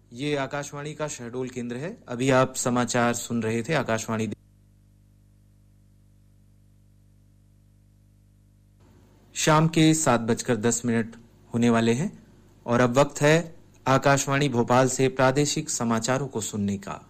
ये आकाशवाणी का शहडोल केंद्र है। अभी आप समाचार सुन रहे थे आकाशवाणी। शाम के 7:10 होने वाले हैं और अब वक्त है आकाशवाणी भोपाल से प्रादेशिक समाचारों को सुनने का।